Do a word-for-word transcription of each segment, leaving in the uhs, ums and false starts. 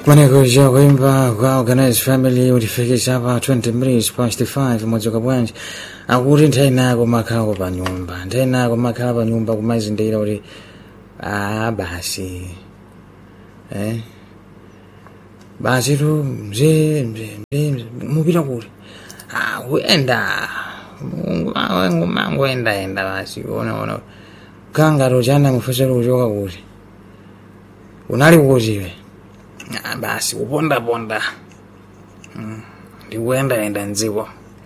Kuja kuimba kwa organized family ulifikisha hapa twenty minutes past five mwezi wa bwanji akuri ntena ko makao pa nyumba ntena ko makao pa nyumba kumazi ndira uri ah basi eh basi tu mzee mzee mupira kuri ah uenda mungu mangu enda enda basi ona ona kangaro jana mufusero ujoka kuri unali kujiwe Ah, basi uponda ponda mm. Ndiwenda enda nziwo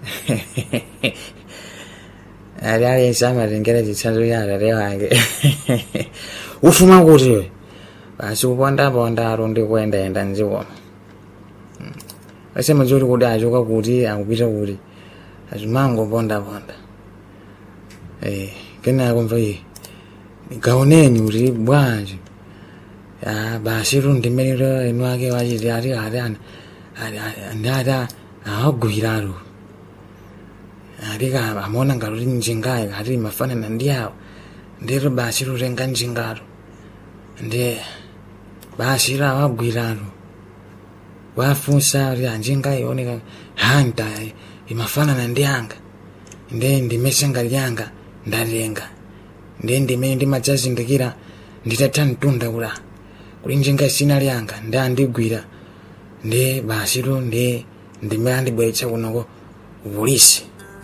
ali ali sama ringera chitsanzo yara rewange ufuma kuti we basi uponda ponda aro ndikwenda enda nziwo mm. Ase mazuri kuti achoka kuti akupita kuti azimango ponda ponda eh kena kumva iyi gaoneni uri bwanji ah basi rundi merero inwake wajiri ari ari ndada agwiraro ari ka amona ngaruri njingaye ari mafana nandiao ndero basi rurenga njingaro nde basi ra agwiraro wafunsa ari anjingaye oneka hanta imafana nandianga nde ndimesenga lyanga ndarenga nde ndime ndimajazi ndikira nditatantunda kula kulinjenga sina lyanga ndandigwira nde basiro nde ndimandi bwecha kunoko bulisi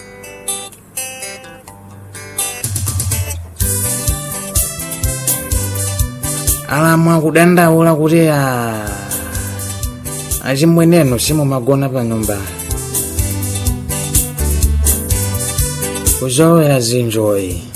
alamwa kudanda ula kuti a achimweneno simu magona pa nyumba kuzowera zinjoyi